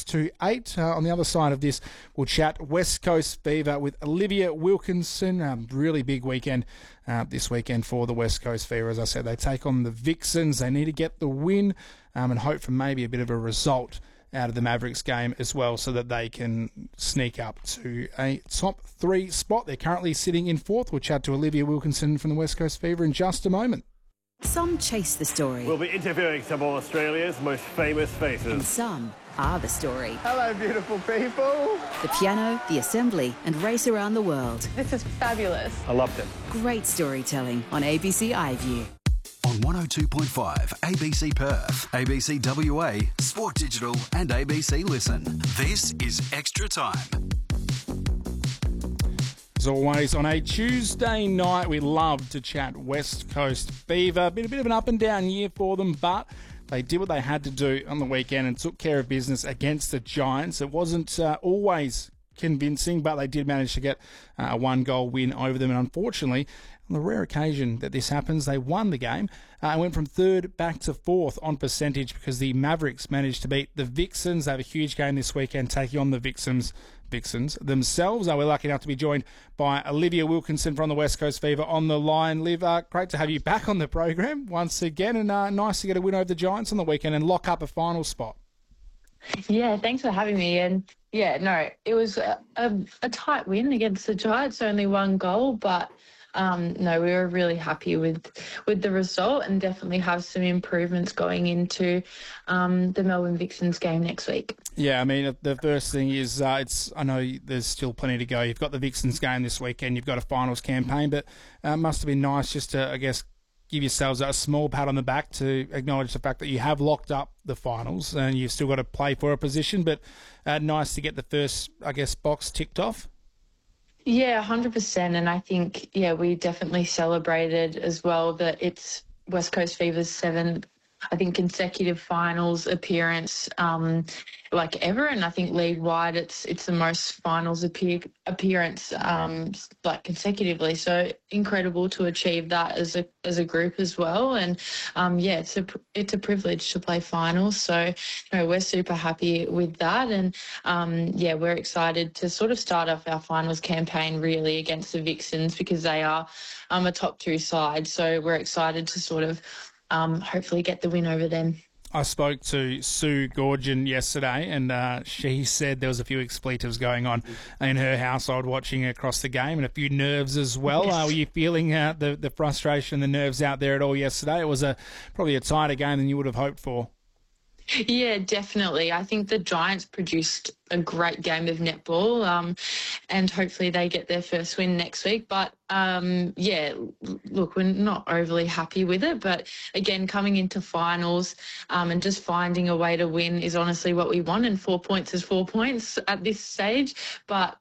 to 8. On the other side of this, we'll chat West Coast Fever with Olivia Wilkinson. Really big weekend this weekend for the West Coast Fever. As I said, they take on the Vixens. They need to get the win and hope for maybe a bit of a result out of the Mavericks game as well, so that they can sneak up to a top 3 spot. They're currently sitting in 4th. We'll chat to Olivia Wilkinson from the West Coast Fever in just a moment. Some chase the story. We'll be interviewing some of Australia's most famous faces. And some are the story. Hello, beautiful people. The piano, the assembly, and race around the world. This is fabulous. I loved it. Great storytelling on ABC iView. On 102.5 ABC Perth, ABC WA, Sport Digital and ABC Listen. This is Extra Time. As always, on a Tuesday night, we love to chat West Coast Fever. Been a bit of an up and down year for them, but they did what they had to do on the weekend and took care of business against the Giants. It wasn't always convincing, but they did manage to get a 1-goal win over them. And unfortunately, on the rare occasion that this happens, they won the game and went from 3rd back to 4th on percentage because the Mavericks managed to beat the Vixens. They have a huge game this weekend taking on the Vixens themselves. We're lucky enough to be joined by Olivia Wilkinson from the West Coast Fever on the line. Liv, great to have you back on the program once again, and nice to get a win over the Giants on the weekend and lock up a final spot. Yeah, thanks for having me. And yeah, no, it was a tight win against the Giants, only 1 goal, but no, we were really happy with the result and definitely have some improvements going into the Melbourne Vixens game next week. Yeah, I mean, the first thing is I know there's still plenty to go. You've got the Vixens game this weekend. You've got a finals campaign, but it must have been nice just to, I guess, give yourselves a small pat on the back to acknowledge the fact that you have locked up the finals and you've still got to play for a position, but nice to get the first, I guess, box ticked off. Yeah, 100%. And I think, yeah, we definitely celebrated as well that it's West Coast Fever's 7th, I think, consecutive finals appearance ever. And I think league-wide it's the most finals appearance consecutively. So incredible to achieve that as a group as well. And it's a privilege to play finals. So we're super happy with that. And we're excited to sort of start off our finals campaign really against the Vixens because they are a top 2 side. So we're excited to sort of hopefully get the win over them. I spoke to Sue Gorgon yesterday, and she said there was a few expletives going on in her household watching across the game, and a few nerves as well. Yes. Were you feeling the frustration, the nerves out there at all yesterday? It was probably a tighter game than you would have hoped for. Yeah, definitely. I think the Giants produced a great game of netball, and hopefully they get their first win next week. But look, we're not overly happy with it. But again, coming into finals and just finding a way to win is honestly what we want. And 4 points is 4 points at this stage. But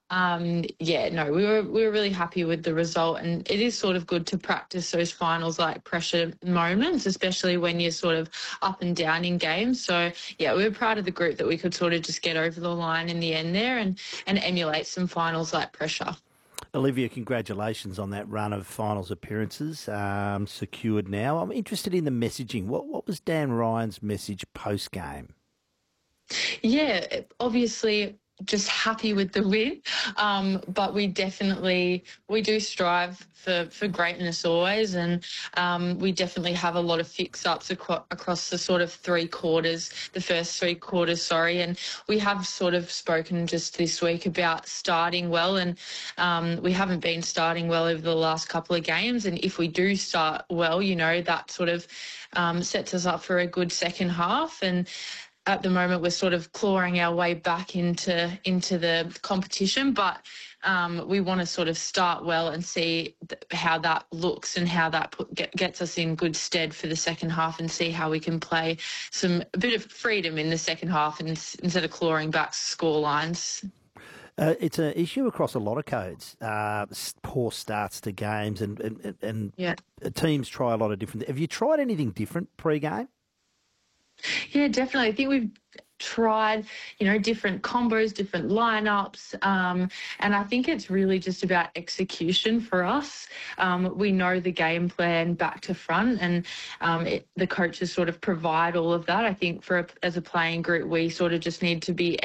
we were really happy with the result. And it is sort of good to practice those finals like pressure moments, especially when you're sort of up and down in games. So yeah, we were proud of the group that we could sort of just get over the line in the end there and emulate some finals like pressure. Olivia, congratulations on that run of finals appearances secured now. I'm interested in the messaging. What was Dan Ryan's message post-game? Yeah, obviously just happy with the win, but we do strive for greatness always, and we definitely have a lot of fix-ups across the sort of the first three quarters, and we have sort of spoken just this week about starting well, and we haven't been starting well over the last couple of games, and if we do start well, that sort of sets us up for a good second half. And at the moment, we're sort of clawing our way back into the competition, but we want to sort of start well and see how that looks and how that gets us in good stead for the second half, and see how we can play a bit of freedom in the second half instead of clawing back score lines. It's an issue across a lot of codes, poor starts to games, and teams try a lot of different. Have you tried anything different pre-game? Yeah, definitely. I think we've tried, different combos, different lineups, and I think it's really just about execution for us. We know the game plan back to front, and the coaches sort of provide all of that. I think as a playing group, we sort of just need to be